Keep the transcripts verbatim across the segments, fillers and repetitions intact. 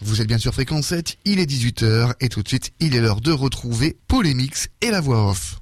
Vous êtes bien sur Fréquence sept, il est dix-huit heures et tout de suite, il est l'heure de retrouver Polémix et la voix off.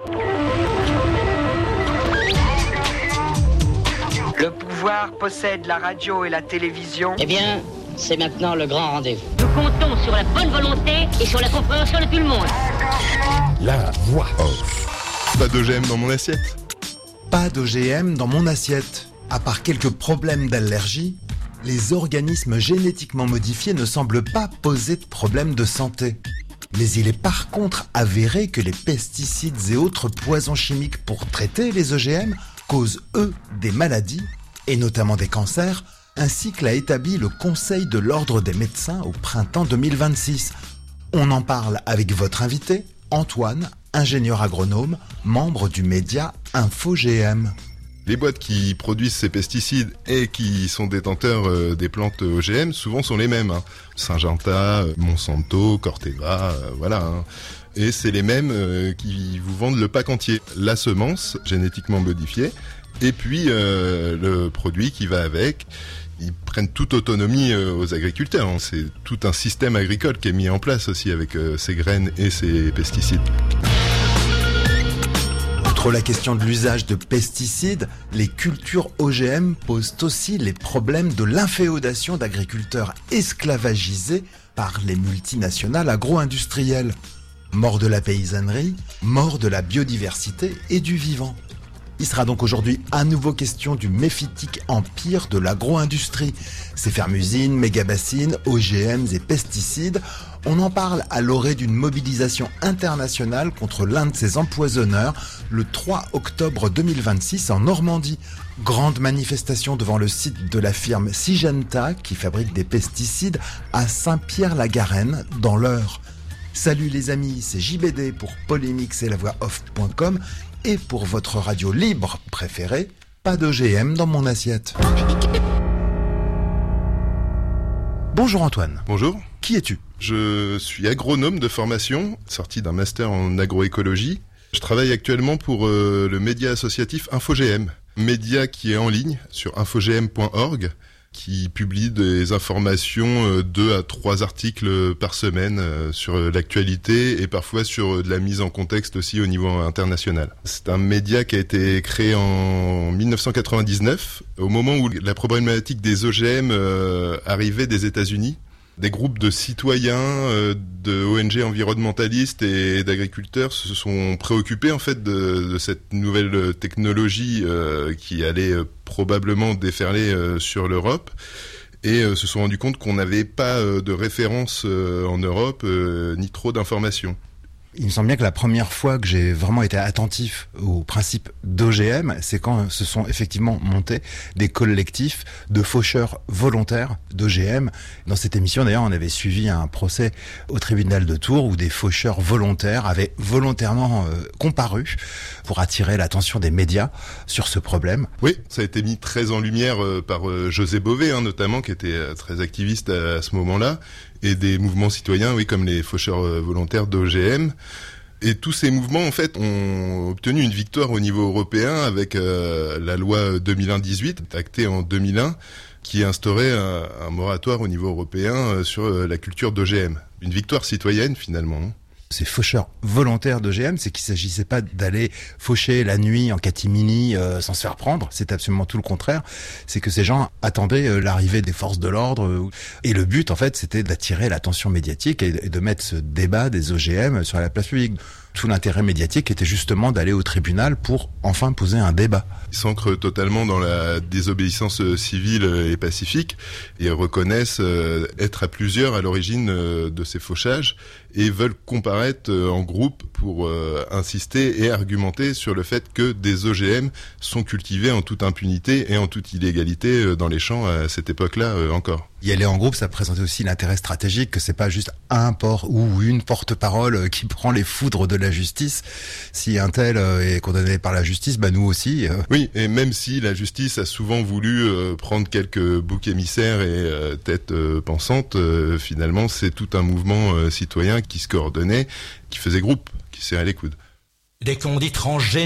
Le pouvoir possède la radio et la télévision. Eh bien, c'est maintenant le grand rendez-vous. Nous comptons sur la bonne volonté et sur la compréhension de tout le monde. La voix off. Pas d'O G M dans mon assiette. Pas d'O G M dans mon assiette. À part quelques problèmes d'allergie, les organismes génétiquement modifiés ne semblent pas poser de problème de santé. Mais il est par contre avéré que les pesticides et autres poisons chimiques pour traiter les O G M causent, eux, des maladies, et notamment des cancers, ainsi que l'a établi le Conseil de l'Ordre des médecins au printemps deux mille vingt-six. On en parle avec votre invité, Antoine, ingénieur agronome, membre du média InfoGM. Les boîtes qui produisent ces pesticides et qui sont détenteurs euh, des plantes O G M, souvent sont les mêmes. Hein. Syngenta, Monsanto, Corteva, euh, voilà. Hein. Et c'est les mêmes euh, qui vous vendent le pack entier. La semence génétiquement modifiée et puis euh, le produit qui va avec. Ils prennent toute autonomie euh, aux agriculteurs. Hein. C'est tout un système agricole qui est mis en place aussi avec euh, ces graines et ces pesticides. Outre la question de l'usage de pesticides, les cultures O G M posent aussi les problèmes de l'inféodation d'agriculteurs esclavagisés par les multinationales agro-industrielles. Mort de la paysannerie, mort de la biodiversité et du vivant. Il sera donc aujourd'hui à nouveau question du méphitique empire de l'agro-industrie. Ses fermes-usines, méga-bassines, O G M et pesticides. On en parle à l'orée d'une mobilisation internationale contre l'un de ces empoisonneurs le trois octobre deux mille vingt-six en Normandie. Grande manifestation devant le site de la firme Syngenta qui fabrique des pesticides à Saint-Pierre-la-Garenne dans l'Eure. Salut les amis, c'est J B D pour Polémix et la voix off point com et pour votre radio libre préférée, pas d'O G M dans mon assiette. Bonjour Antoine. Bonjour. Qui es-tu ? Je suis agronome de formation, sorti d'un master en agroécologie. Je travaille actuellement pour euh, le média associatif InfoGM, média qui est en ligne sur infogm point org, qui publie des informations, euh, deux à trois articles par semaine euh, sur l'actualité et parfois sur euh, de la mise en contexte aussi au niveau international. C'est un média qui a été créé en dix-neuf cent quatre-vingt-dix-neuf, au moment où la problématique des O G M euh, arrivait des États-Unis. Des groupes de citoyens, euh, de O N G environnementalistes et d'agriculteurs se sont préoccupés en fait de, de cette nouvelle technologie euh, qui allait euh, probablement déferler euh, sur l'Europe et euh, se sont rendus compte qu'on n'avait pas euh, de référence euh, en Europe euh, ni trop d'informations. Il me semble bien que la première fois que j'ai vraiment été attentif au principe d'O G M, c'est quand se sont effectivement montés des collectifs de faucheurs volontaires d'O G M. Dans cette émission, d'ailleurs, on avait suivi un procès au tribunal de Tours où des faucheurs volontaires avaient volontairement euh, comparu pour attirer l'attention des médias sur ce problème. Oui, ça a été mis très en lumière euh, par euh, José Bové, hein, notamment, qui était euh, très activiste à, à ce moment-là. Et des mouvements citoyens, oui, comme les faucheurs volontaires d'O G M. Et tous ces mouvements, en fait, ont obtenu une victoire au niveau européen avec euh, la loi deux mille un dix-huit, actée en deux mille un, qui instaurait un, un moratoire au niveau européen euh, sur euh, la culture d'O G M. Une victoire citoyenne, finalement. Ces faucheurs volontaires d'O G M, c'est qu'il ne s'agissait pas d'aller faucher la nuit en catimini euh, sans se faire prendre, c'est absolument tout le contraire. C'est que ces gens attendaient euh, l'arrivée des forces de l'ordre euh, et le but en fait c'était d'attirer l'attention médiatique et, et de mettre ce débat des O G M sur la place publique. Tout l'intérêt médiatique était justement d'aller au tribunal pour enfin poser un débat. Ils s'ancrent totalement dans la désobéissance civile et pacifique et reconnaissent être à plusieurs à l'origine de ces fauchages et veulent comparaître en groupe pour insister et argumenter sur le fait que des O G M sont cultivés en toute impunité et en toute illégalité dans les champs à cette époque-là encore. Y aller en groupe, ça présentait aussi l'intérêt stratégique que c'est pas juste un port ou une porte-parole qui prend les foudres de la justice. Si un tel est condamné par la justice, bah nous aussi. Oui, et même si la justice a souvent voulu euh, prendre quelques boucs émissaires et euh, têtes euh, pensantes, euh, finalement c'est tout un mouvement euh, citoyen qui se coordonnait, qui faisait groupe, qui serrait les coudes. Dès qu'on dit transgénique,